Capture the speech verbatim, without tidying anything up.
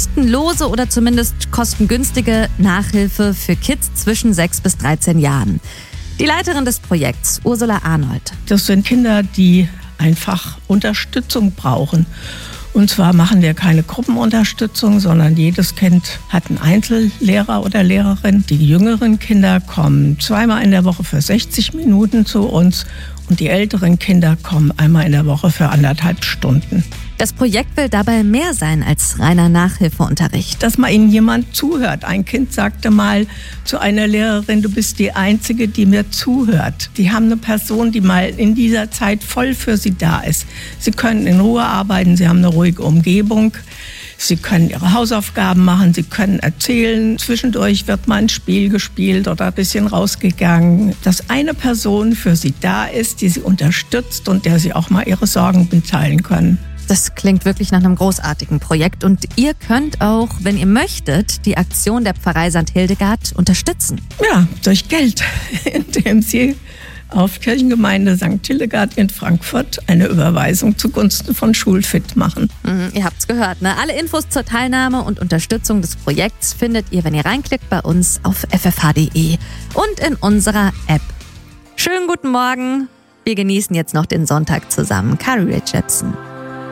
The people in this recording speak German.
kostenlose oder zumindest kostengünstige Nachhilfe für Kids zwischen sechs bis dreizehn Jahren. Die Leiterin des Projekts, Ursula Arnold. Das sind Kinder, die einfach Unterstützung brauchen. Und zwar machen wir keine Gruppenunterstützung, sondern jedes Kind hat einen Einzellehrer oder Lehrerin. Die jüngeren Kinder kommen zweimal in der Woche für sechzig Minuten zu uns und die älteren Kinder kommen einmal in der Woche für anderthalb Stunden. Das Projekt will dabei mehr sein als reiner Nachhilfeunterricht. Dass mal ihnen jemand zuhört. Ein Kind sagte mal zu einer Lehrerin, du bist die Einzige, die mir zuhört. Die haben eine Person, die mal in dieser Zeit voll für sie da ist. Sie können in Ruhe arbeiten, sie haben eine ruhige Umgebung. Sie können ihre Hausaufgaben machen, sie können erzählen. Zwischendurch wird mal ein Spiel gespielt oder ein bisschen rausgegangen. Dass eine Person für sie da ist, die sie unterstützt und der sie auch mal ihre Sorgen mitteilen können. Das klingt wirklich nach einem großartigen Projekt und ihr könnt auch, wenn ihr möchtet, die Aktion der Pfarrei Sankt Hildegard unterstützen. Ja, durch Geld, indem sie auf Kirchengemeinde Sankt Hildegard in Frankfurt eine Überweisung zugunsten von Schulfit machen. Mhm, ihr habt's gehört, ne? Alle Infos zur Teilnahme und Unterstützung des Projekts findet ihr, wenn ihr reinklickt, bei uns auf f f h punkt d e und in unserer App. Schönen guten Morgen. Wir genießen jetzt noch den Sonntag zusammen. Carly Rae Jepsen.